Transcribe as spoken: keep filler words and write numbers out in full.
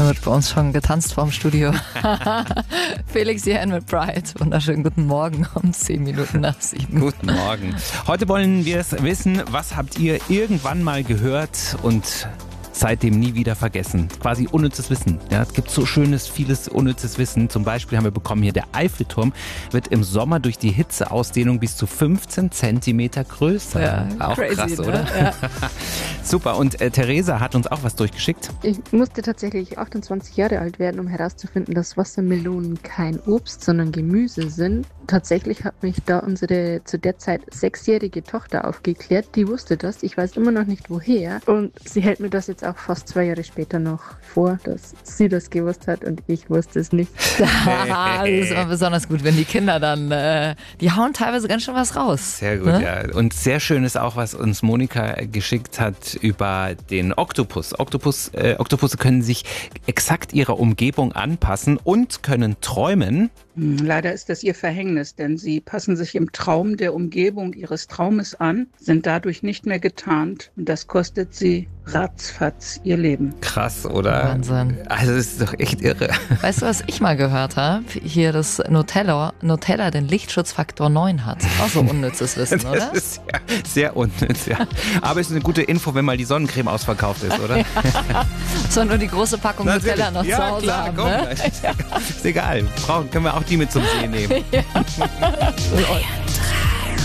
wird bei uns schon getanzt vorm Studio. Felix Jähn mit Pride. Wunderschönen guten Morgen um zehn Minuten nach sieben. Guten Morgen. Heute wollen wir es wissen, was habt ihr irgendwann mal gehört und seitdem nie wieder vergessen. Quasi unnützes Wissen. Ja, es gibt so schönes, vieles unnützes Wissen. Zum Beispiel haben wir bekommen hier, der Eiffelturm wird im Sommer durch die Hitzeausdehnung bis zu fünfzehn Zentimeter größer. Ja, auch crazy, krass, ne? oder? Ja. Super. Und äh, Theresa hat uns auch was durchgeschickt. Ich musste tatsächlich achtundzwanzig Jahre alt werden, um herauszufinden, dass Wassermelonen kein Obst, sondern Gemüse sind. Tatsächlich hat mich da unsere zu der Zeit sechsjährige Tochter aufgeklärt. Die wusste das. Ich weiß immer noch nicht woher. Und sie hält mir das jetzt auch fast zwei Jahre später noch vor, dass sie das gewusst hat und ich wusste es nicht. Das ist immer besonders gut, wenn die Kinder dann, äh, die hauen teilweise ganz schön was raus. Sehr gut, ne? ja. Und sehr schön ist auch, was uns Monika geschickt hat über den Oktopus. Oktopus äh, Oktopusse können sich exakt ihrer Umgebung anpassen und können träumen. Leider ist das ihr Verhängnis, denn sie passen sich im Traum der Umgebung ihres Traumes an, sind dadurch nicht mehr getarnt und das kostet sie ratzfatz ihr Leben. Krass, oder? Wahnsinn. Also das ist doch echt irre. Weißt du, was ich mal gehört habe? Hier, dass Nutella, Nutella den Lichtschutzfaktor neun hat. Auch so unnützes Wissen, oder? Das ist ja sehr unnütz, ja. Aber es ist eine gute Info, wenn mal die Sonnencreme ausverkauft ist, oder? Soll nur die große Packung Natürlich. Nutella noch ja, zu Hause klar, haben, komm, ne? ist egal. Brauchen, können wir auch die mit zum See nehmen. Ja.